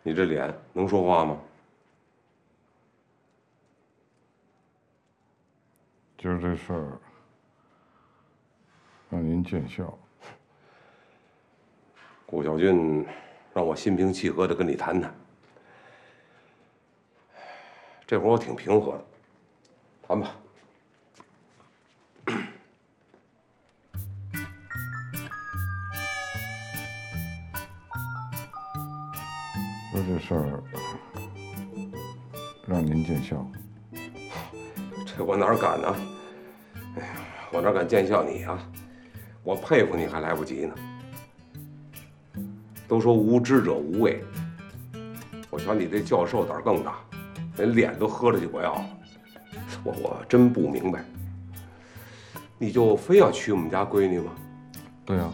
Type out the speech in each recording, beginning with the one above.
你这脸能说话吗？ 今儿这事儿让您见笑。 顾小军让我心平气和的跟你谈谈，这会儿我挺平和的，谈吧。 说这事儿让您见笑。 这我哪敢呢？哎呀，我哪敢见笑你啊！我佩服你还来不及呢。都说无知者无畏，我瞧你这教授胆儿更大，连脸都喝了就不要了。我真不明白，你就非要娶我们家闺女吗？ 对呀。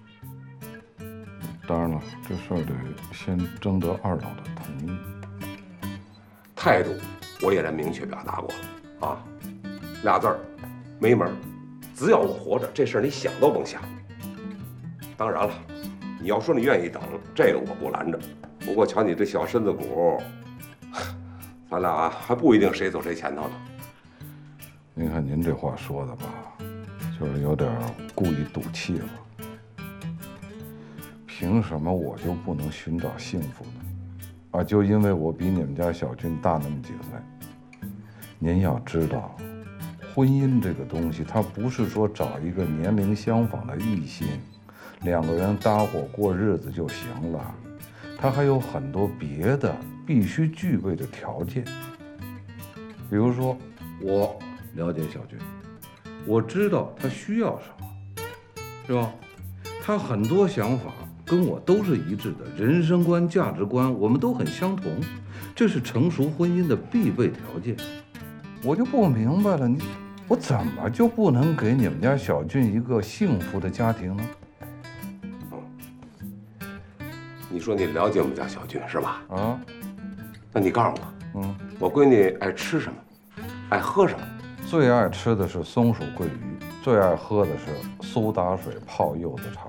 当然了，这事儿得先征得二老的同意。 态度我也来明确表达过了啊，俩字儿，没门儿。只要我活着，这事儿你想都甭想。当然了，你要说你愿意等，这个我不拦着。不过瞧你这小身子骨，咱俩还不一定谁走谁前头呢。 您看您这话说的吧，就是有点故意赌气了。凭什么我就不能寻找幸福呢？啊，就因为我比你们家小军大那么几岁。您要知道，婚姻这个东西，它不是说找一个年龄相仿的异性，两个人搭伙过日子就行了，它还有很多别的必须具备的条件。比如说，我了解小军，我知道他需要什么，是吧？他很多想法跟我都是一致的，人生观、价值观我们都很相同，这是成熟婚姻的必备条件。我就不明白了，我怎么就不能给你们家小俊一个幸福的家庭呢？ 你说你了解我们家小俊是吧？ 啊， 那你告诉我，我闺女爱吃什么，爱喝什么？ 最爱吃的是松鼠桂鱼，最爱喝的是苏打水泡柚子茶。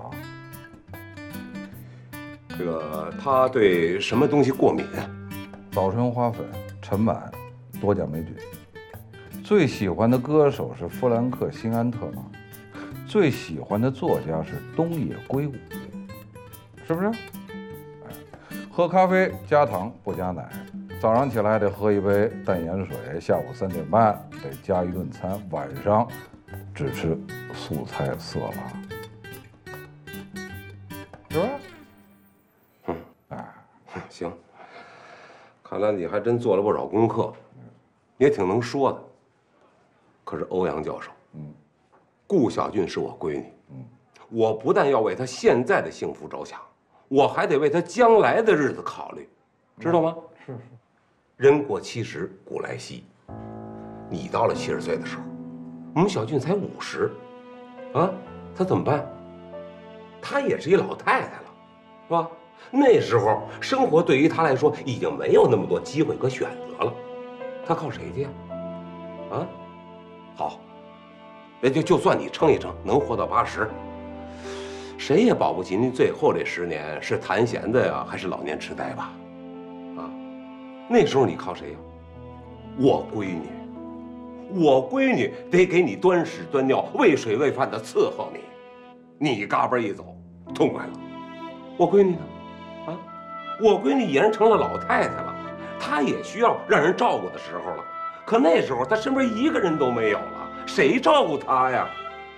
这个她对什么东西过敏？ 早春花粉、尘螨、多甲霉菌。最喜欢的歌手是弗兰克·辛安特拉，最喜欢的作家是东野圭吾，是不是？喝咖啡加糖不加奶，早上起来得喝一杯淡盐水，下午3点半得加一顿餐，晚上只吃素菜色拉，是不是？ 行，看来你还真做了不少功课，你也挺能说的。可是欧阳教授，顾小俊是我闺女，我不但要为她现在的幸福着想，我还得为她将来的日子考虑，知道吗？ 是。 人过70古来稀，你到了70岁的时候，我们小俊才50，啊，他怎么办？他也是一老太太了，是吧？那时候生活对于他来说已经没有那么多机会和选择了，他靠谁去呀？啊，好，就算你撑一撑，能活到80，谁也保不齐您最后这10年是弹弦子呀，还是老年痴呆吧？啊，那时候你靠谁呀？我闺女，我闺女得给你端屎端尿、喂水喂饭的伺候你，你嘎巴一走，痛快了。我闺女呢？啊，我闺女已然成了老太太了，她也需要让人照顾的时候了。可那时候她身边一个人都没有了，谁照顾她呀？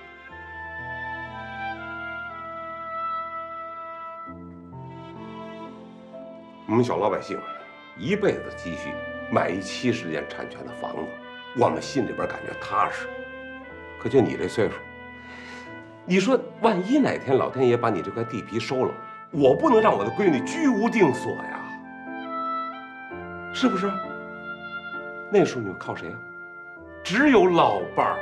我们小老百姓一辈子积蓄买一70年产权的房子，我们心里边感觉踏实。可就你这岁数，你说万一哪天老天爷把你这块地皮收了，我不能让我的闺女居无定所呀，是不是？那时候你靠谁呀？只有老伴儿。